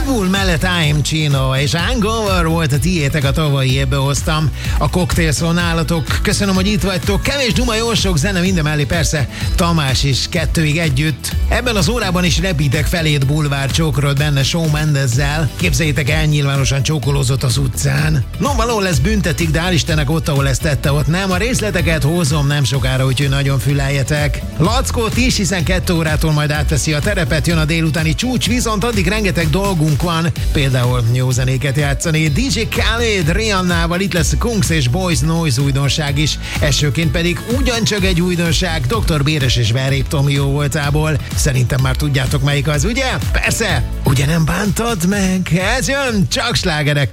Pitbull mellett I Am Chino és Hangover volt a tiétek, a tavalyi évbe hoztam. A Cocktail Szó nálatok. Köszönöm, hogy itt vagytok. Kevés duma, jó sok zene, minden mellé persze Tamás is 2-ig együtt. Ebben az órában is repítek felét bulvár csókról benne Shawn Mendezzel. Képzeljétek el, nyilvánosan csókolózott az utcán. No, való lesz, büntetik, de hál' Istennek ott, ahol ezt tette, ott nem. A részleteket hozom nem sokára, úgyhogy nagyon füleljetek. Lackó 10-12 órától majd átveszi a terepet, jön a délutáni csúcs, viszont addig rengeteg dolgunk van, például jó zenéket játszani. DJ Khaled, Rihannával, itt lesz Kungs és Boys Noise újdonság is. Elsőként pedig ugyancsak egy újdonság, Dr. Béres és Verép Tomi jó voltából. Szerintem már tudjátok, melyik az, ugye? Persze, ugye nem bántad meg? Ez jön, csak slágerek.